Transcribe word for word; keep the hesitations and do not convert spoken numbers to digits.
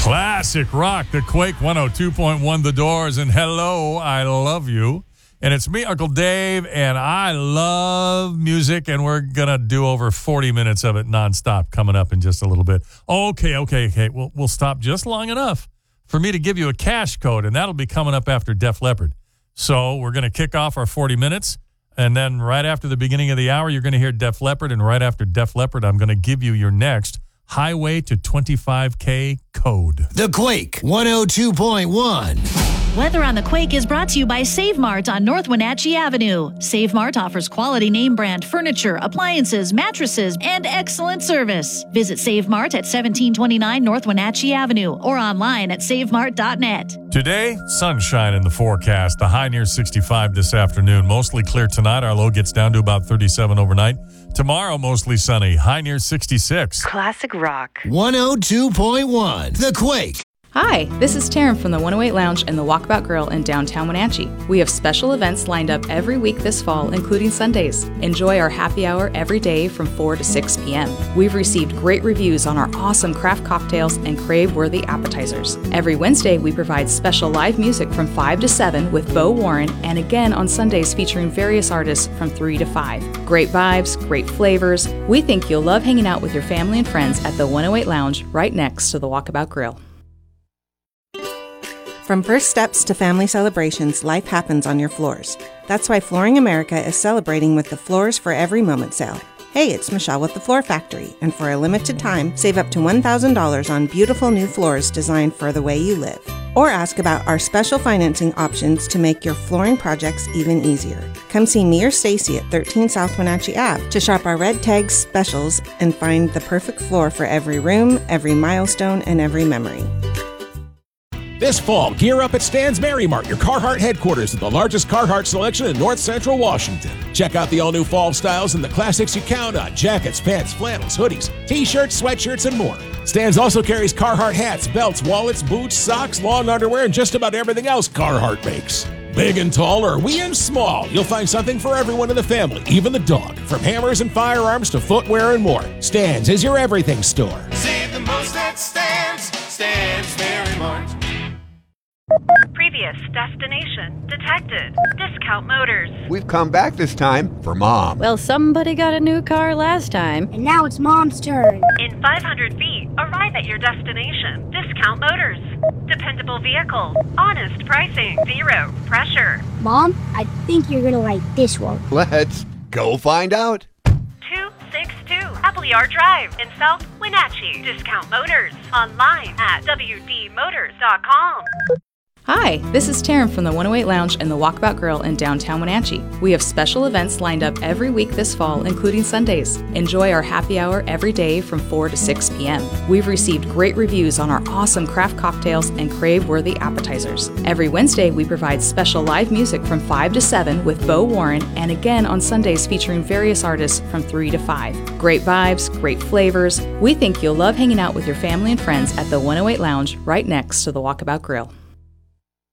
Classic rock, the Quake one oh two point one, The Doors, and Hello, I Love You. And it's me, Uncle Dave, and I love music, and we're going to do over forty minutes of it nonstop coming up in just a little bit. Okay, okay, okay. We'll, we'll stop just long enough for me to give you a cash code, and that'll be coming up after Def Leppard. So we're going to kick off our forty minutes, and then right after the beginning of the hour, you're going to hear Def Leppard, and right after Def Leppard, I'm going to give you your next Highway to twenty-five K code. The Quake one oh two point one. Weather on the Quake is brought to you by Save Mart on North Wenatchee Avenue. Save Mart offers quality name brand furniture, appliances, mattresses, and excellent service. Visit Save Mart at seventeen twenty-nine North Wenatchee Avenue or online at save mart dot net. Today, sunshine in the forecast. The high near sixty-five this afternoon. Mostly clear tonight. Our low gets down to about thirty-seven overnight. Tomorrow, mostly sunny. High near sixty-six. Classic rock. one oh two point one. The Quake. Hi, this is Taryn from the one oh eight Lounge and the Walkabout Grill in downtown Wenatchee. We have special events lined up every week this fall, including Sundays. Enjoy our happy hour every day from four to six p.m. We've received great reviews on our awesome craft cocktails and crave-worthy appetizers. Every Wednesday, we provide special live music from five to seven with Bo Warren, and again on Sundays featuring various artists from three to five. Great vibes, great flavors. We think you'll love hanging out with your family and friends at the one oh eight Lounge right next to the Walkabout Grill. From first steps to family celebrations, life happens on your floors. That's why Flooring America is celebrating with the Floors for Every Moment sale. Hey, it's Michelle with the Floor Factory, and for a limited time, save up to one thousand dollars on beautiful new floors designed for the way you live. Or ask about our special financing options to make your flooring projects even easier. Come see me or Stacy at thirteen South Wenatchee Avenue to shop our red tags specials and find the perfect floor for every room, every milestone, and every memory. This fall, gear up at Stan's Mary Mart, your Carhartt headquarters with the largest Carhartt selection in North Central Washington. Check out the all-new fall styles and the classics you count on: jackets, pants, flannels, hoodies, t-shirts, sweatshirts, and more. Stan's also carries Carhartt hats, belts, wallets, boots, socks, lawn underwear, and just about everything else Carhartt makes. Big and tall, or wee and small, you'll find something for everyone in the family, even the dog. From hammers and firearms to footwear and more, Stan's is your everything store. Save the most at Stan's. Stan's Mary Mart. Previous destination detected. Discount Motors. We've come back this time for Mom. Well, somebody got a new car last time. And now it's Mom's turn. In five hundred feet, arrive at your destination. Discount Motors. Dependable vehicles. Honest pricing. Zero pressure. Mom, I think you're gonna like this one. Let's go find out. two sixty-two Appleyard Drive in South Wenatchee. Discount Motors. Online at w d motors dot com. Hi, this is Taryn from the one oh eight Lounge and the Walkabout Grill in downtown Wenatchee. We have special events lined up every week this fall, including Sundays. Enjoy our happy hour every day from four to six p.m. We've received great reviews on our awesome craft cocktails and crave-worthy appetizers. Every Wednesday, we provide special live music from five to seven with Bo Warren, and again on Sundays featuring various artists from three to five. Great vibes, great flavors. We think you'll love hanging out with your family and friends at the one oh eight Lounge right next to the Walkabout Grill.